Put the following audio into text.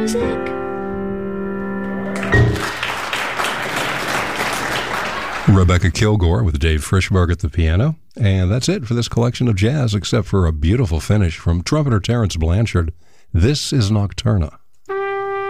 Rebecca Kilgore with Dave Frischberg at the piano. And that's it for this collection of jazz, except for a beautiful finish from trumpeter Terence Blanchard. This is Nocturna.